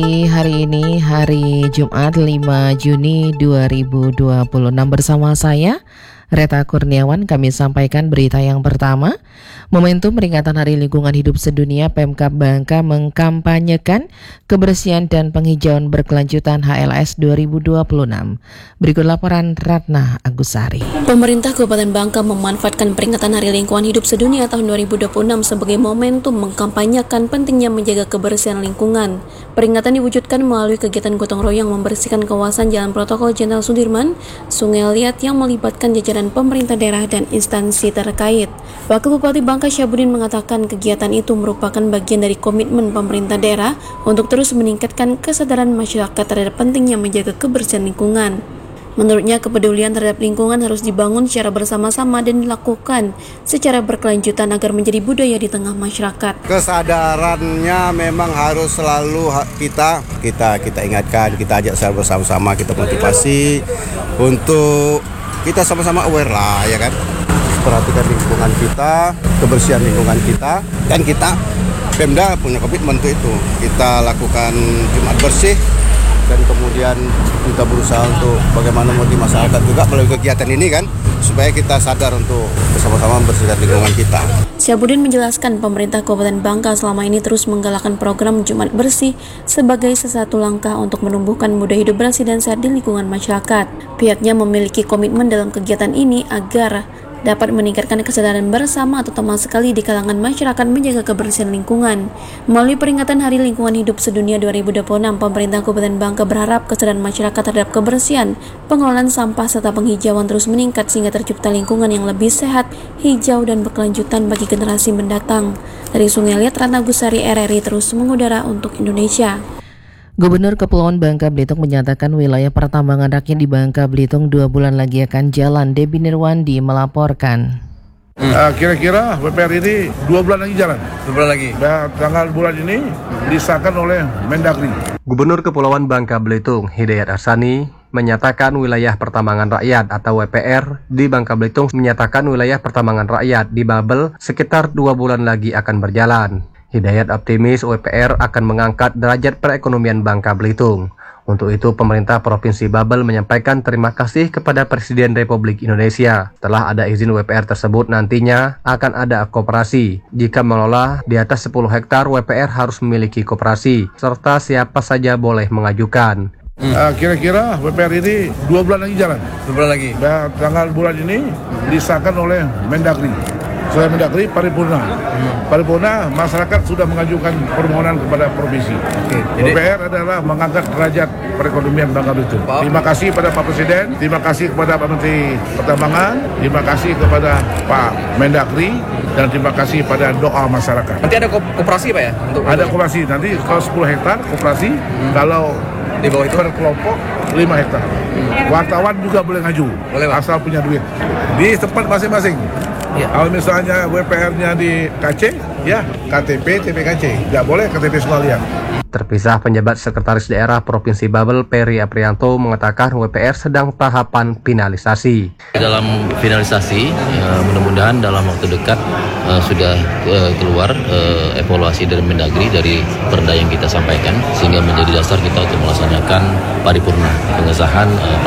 Hari ini hari Jumat 5 Juni 2026 bersama saya Reta Kurniawan. Kami sampaikan berita yang pertama. Momentum peringatan Hari Lingkungan Hidup Sedunia, Pemkab Bangka mengkampanyekan kebersihan dan penghijauan berkelanjutan HLS 2026. Berikut laporan Ratna Agusari. Pemerintah Kabupaten Bangka memanfaatkan peringatan Hari Lingkungan Hidup Sedunia tahun 2026 sebagai momentum mengkampanyekan pentingnya menjaga kebersihan lingkungan. Peringatan diwujudkan melalui kegiatan gotong royong membersihkan kawasan Jalan Protokol Jenderal Sudirman, Sungai Liat yang melibatkan jajaran pemerintah daerah dan instansi terkait. Wakil Bupati Bangka Syabudin mengatakan kegiatan itu merupakan bagian dari komitmen pemerintah daerah untuk terus meningkatkan kesadaran masyarakat terhadap pentingnya menjaga kebersihan lingkungan. Menurutnya, kepedulian terhadap lingkungan harus dibangun secara bersama-sama dan dilakukan secara berkelanjutan agar menjadi budaya di tengah masyarakat. Kesadarannya memang harus selalu kita ingatkan, kita ajak secara bersama-sama, kita motivasi untuk kita sama-sama aware lah, ya kan? Perhatikan lingkungan kita, kebersihan lingkungan kita, dan kita Pemda punya komitmen untuk itu. Kita lakukan Jumat bersih, dan kemudian kita berusaha untuk bagaimana motivasi masyarakat juga melalui kegiatan ini kan, supaya kita sadar untuk bersama-sama membersihkan lingkungan kita. Syabudin menjelaskan pemerintah Kabupaten Bangka selama ini terus menggalakkan program Jumat Bersih sebagai satu langkah untuk menumbuhkan budaya hidup bersih dan sehat di lingkungan masyarakat. Pihaknya memiliki komitmen dalam kegiatan ini agar dapat meningkatkan kesadaran bersama terutama sekali di kalangan masyarakat menjaga kebersihan lingkungan. Melalui peringatan Hari Lingkungan Hidup Sedunia 2026, pemerintah Kabupaten Bangka berharap kesadaran masyarakat terhadap kebersihan, pengelolaan sampah serta penghijauan terus meningkat sehingga tercipta lingkungan yang lebih sehat, hijau dan berkelanjutan bagi generasi mendatang. Dari Sungai Liat, Ratna Agusari, RRI terus mengudara untuk Indonesia. Gubernur Kepulauan Bangka Belitung menyatakan wilayah pertambangan rakyat di Bangka Belitung 2 bulan lagi akan jalan. Debi Nirwandi melaporkan. Kira-kira WPR ini 2 bulan lagi jalan. 2 bulan lagi. Tanggal bulan ini disahkan oleh Mendagri. Gubernur Kepulauan Bangka Belitung Hidayat Arsani menyatakan wilayah pertambangan rakyat atau WPR di Bangka Belitung menyatakan wilayah pertambangan rakyat di Babel sekitar 2 bulan lagi akan berjalan. Hidayat optimis WPR akan mengangkat derajat perekonomian Bangka Belitung. Untuk itu, pemerintah Provinsi Babel menyampaikan terima kasih kepada Presiden Republik Indonesia. Setelah ada izin WPR tersebut, nantinya akan ada koperasi. Jika mengelola di atas 10 hektar, WPR harus memiliki koperasi, serta siapa saja boleh mengajukan. Kira-kira WPR ini 2 bulan lagi jalan. 2 bulan lagi. Tanggal bulan ini disahkan oleh Mendagri. Setelah Mendagri paripurna. Paripurna, masyarakat sudah mengajukan permohonan kepada provinsi. WPR adalah mengangkat derajat perekonomian Bangka Belitung. Terima kasih kepada Pak Presiden, terima kasih kepada Pak Menteri Pertambangan, terima kasih kepada Pak Mendagri, dan terima kasih pada doa masyarakat. Nanti ada koperasi Pak ya? Ada koperasi, nanti kalau 10 hektar koperasi, kalau di bawah itu per kelompok 5 hektar. Wartawan juga boleh ngaju, asal punya duit. Di tempat masing-masing. Ya. Kalau misalnya WPR-nya di KC, ya KTP, TPKC. Nggak boleh KTP Sungai. Terpisah, penjabat Sekretaris Daerah Provinsi Babel Peri Aprianto mengatakan WPR sedang tahapan finalisasi. Dalam finalisasi, mudah-mudahan dalam waktu dekat sudah keluar evaluasi dari Mendagri dari perda yang kita sampaikan, sehingga menjadi dasar kita untuk melaksanakan paripurna pengesahan